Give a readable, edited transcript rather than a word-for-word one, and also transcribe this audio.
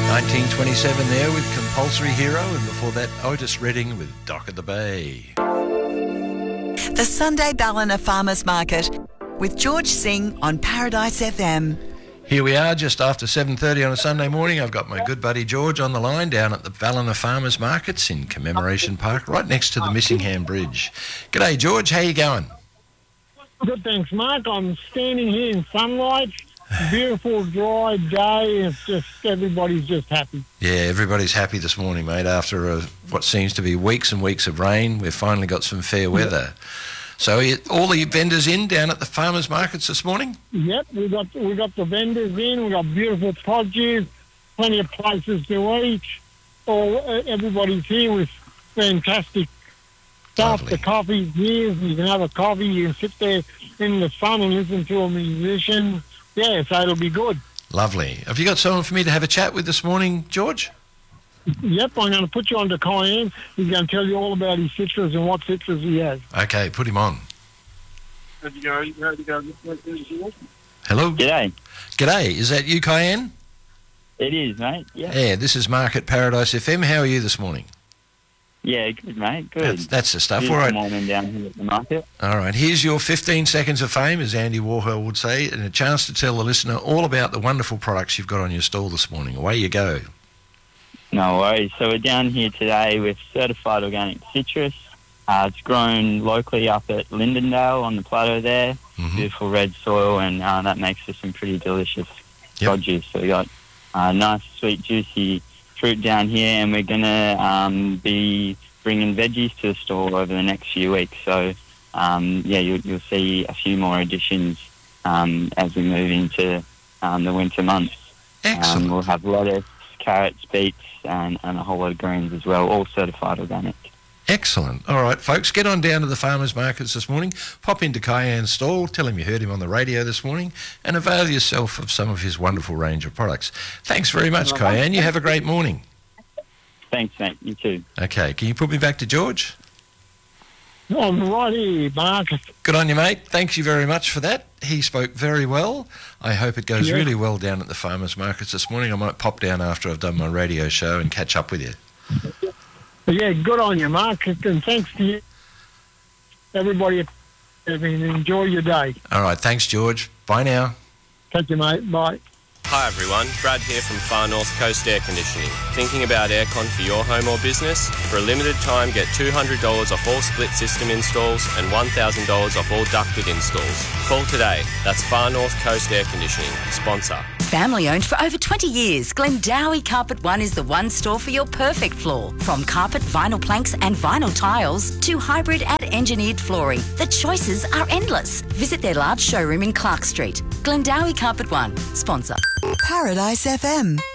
1927 there with Compulsory Hero, and before that Otis Redding with Dock of the Bay. The Sunday Ballina Farmers Market with George Singh on Paradise FM. Here we are just after 7:30 on a Sunday morning. I've got my good buddy George on the line down at the Ballina Farmers Markets in Commemoration Park, right next to the Missingham Bridge. G'day George, how you going? Good, thanks, Mark. I'm standing here in sunlight. Beautiful, dry day. It's just, everybody's just happy. Yeah, everybody's happy this morning, mate. After what seems to be weeks and weeks of rain, we've finally got some fair weather. So all the vendors in down at the farmers markets this morning? Yep, we got the vendors in. We got beautiful produce, plenty of places to eat. Everybody's here with fantastic stuff. Lovely. The coffee's here. You can have a coffee. You can sit there in the sun and listen to a musician. Yeah, so it'll be good. Lovely. Have you got someone for me to have a chat with this morning, George? Yep, I'm going to put you on to Cayenne. He's going to tell you all about his citrus and what citrus he has. Okay, put him on. How's it going? Hello? G'day. G'day. Is that you, Cayenne? It is, mate. Yeah. Yeah, this is Mark at Paradise FM. How are you this morning? Yeah, good, mate. Good. That's the stuff. Beautiful All right. morning down here at the market. All right. Here's your 15 seconds of fame, as Andy Warhol would say, and a chance to tell the listener all about the wonderful products you've got on your stall this morning. Away you go. No worries. So we're down here today with certified organic citrus. It's grown locally up at Lindendale on the plateau there. Mm-hmm. Beautiful red soil, and that makes for some pretty delicious produce. So we got nice, sweet, juicy fruit down here, and we're going to be bringing veggies to the store over the next few weeks. So, you'll see a few more additions as we move into the winter months. Excellent. We'll have lettuce, carrots, beets, and a whole lot of greens as well, all certified organic. Excellent. All right, folks, get on down to the farmers markets this morning. Pop into Cayenne's stall, tell him you heard him on the radio this morning, and avail yourself of some of his wonderful range of products. Thanks very much, Cayenne. You have a great morning. Thanks, mate. You too. Okay, can you put me back to George? I'm right here, Mark. Good on you, mate. Thank you very much for that. He spoke very well. I hope it goes really well down at the farmers markets this morning. I might pop down after I've done my radio show and catch up with you. Yeah, good on you, Mark, and thanks to you, everybody. Enjoy your day. All right, thanks, George. Bye now. Thank you, mate. Bye. Hi everyone, Brad here from Far North Coast Air Conditioning. Thinking about aircon for your home or business? For a limited time, get $200 off all split system installs and $1,000 off all ducted installs. Call today. That's Far North Coast Air Conditioning, sponsor. Family owned for over 20 years, Glendowie Carpet One is the one store for your perfect floor. From carpet, vinyl planks and vinyl tiles to hybrid and engineered flooring, the choices are endless. Visit their large showroom in Clark Street. Glendowie Carpet One, sponsor. Paradise FM.